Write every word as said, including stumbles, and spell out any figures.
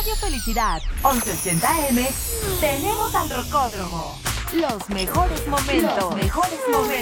Radio Felicidad, once ochenta eme, tenemos al Rocódromo. Los mejores momentos. Los mejores momentos.